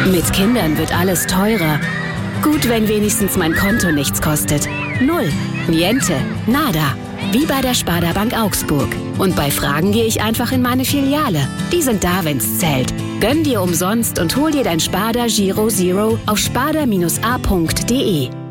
Mit Kindern wird alles teurer. Gut, wenn wenigstens mein Konto nichts kostet. Null. Niente. Nada. Wie bei der Sparda Bank Augsburg. Und bei Fragen gehe ich einfach in meine Filiale. Die sind da, wenn's zählt. Gönn dir umsonst und hol dir dein Sparda Giro Zero auf sparda-a.de.